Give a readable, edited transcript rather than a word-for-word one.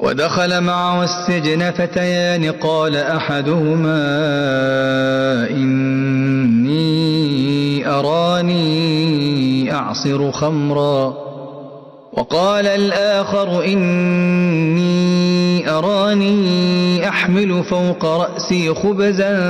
ودخل معه السجن فتيان قال أحدهما إني أراني أعصر خمرا وقال الآخر إني أراني أحمل فوق رأسي خبزا